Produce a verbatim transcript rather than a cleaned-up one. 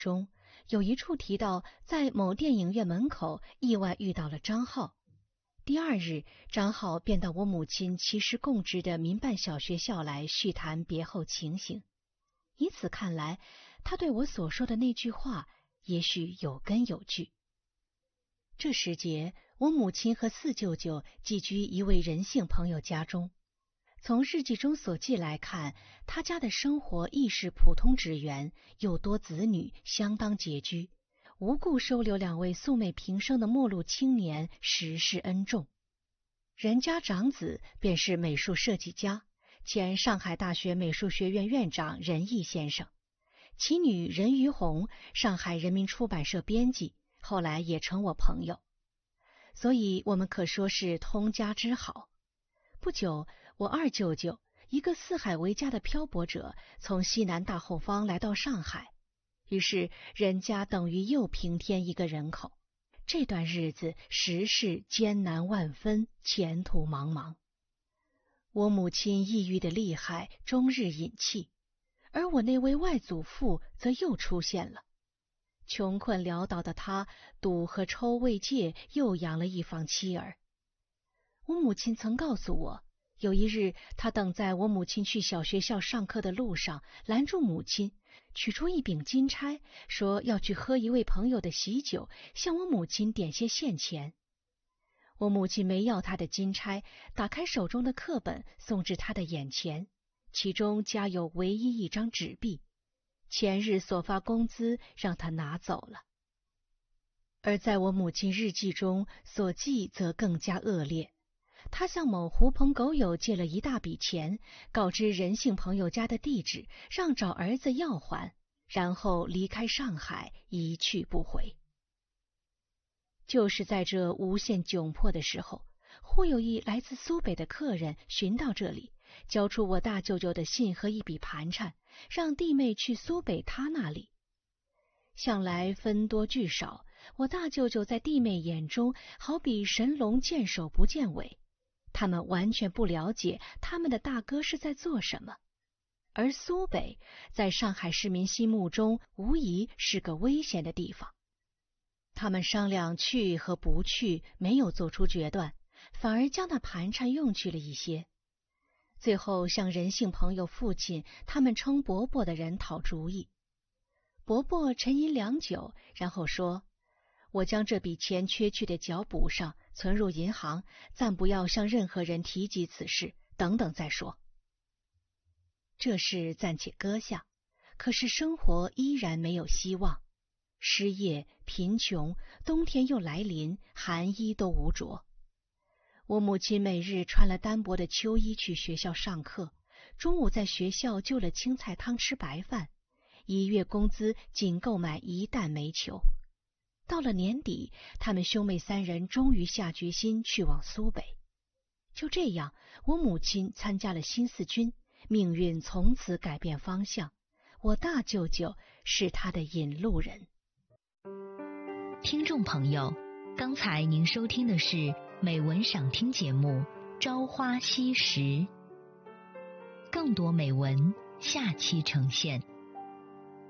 中有一处提到，在某电影院门口意外遇到了张浩。第二日，张浩便到我母亲其实供职的民办小学校来叙谈别后情形。以此看来，他对我所说的那句话也许有根有据。这时节，我母亲和四舅舅寄居一位仁姓朋友家中。从日记中所记来看，他家的生活亦是普通职员，又多子女，相当拮据，无故收留两位素昧平生的末路青年，实是恩重。人家长子便是美术设计家，前上海大学美术学院院长任毅先生，其女任于红，上海人民出版社编辑，后来也成我朋友，所以我们可说是通家之好。不久，我二舅舅，一个四海为家的漂泊者，从西南大后方来到上海，于是人家等于又平添一个人口。这段日子实是艰难万分，前途茫茫。我母亲抑郁的厉害，终日饮气，而我那位外祖父则又出现了。穷困潦倒的他，赌和抽未戒，又养了一房妻儿。我母亲曾告诉我，有一日他等在我母亲去小学校上课的路上，拦住母亲，取出一柄金钗，说要去喝一位朋友的喜酒，向我母亲点些现钱。我母亲没要他的金钗，打开手中的课本，送至他的眼前，其中夹有唯一一张纸币，前日所发工资让他拿走了。而在我母亲日记中所记则更加恶劣，他向某狐朋狗友借了一大笔钱，告知仁姓朋友家的地址，让找儿子要还，然后离开上海，一去不回。就是在这无限窘迫的时候，忽有一来自苏北的客人寻到这里，交出我大舅舅的信和一笔盘缠，让弟妹去苏北他那里。向来分多聚少，我大舅舅在弟妹眼中好比神龙见首不见尾，他们完全不了解他们的大哥是在做什么。而苏北在上海市民心目中无疑是个危险的地方。他们商量去和不去，没有做出决断，反而将那盘缠用去了一些。最后向仁姓朋友父亲，他们称伯伯的人讨主意。伯伯沉吟良久，然后说，我将这笔钱缺去的缴补上，存入银行，暂不要向任何人提及此事，等等再说。这事暂且搁下，可是生活依然没有希望。失业、贫穷，冬天又来临，寒衣都无着。我母亲每日穿了单薄的秋衣去学校上课，中午在学校就了青菜汤吃白饭，一月工资仅购买一担煤球。到了年底，他们兄妹三人终于下决心去往苏北。就这样，我母亲参加了新四军，命运从此改变方向。我大舅舅是他的引路人。 听众朋友，刚才您收听的是美文赏听节目《朝花夕拾》，更多美文下期呈现。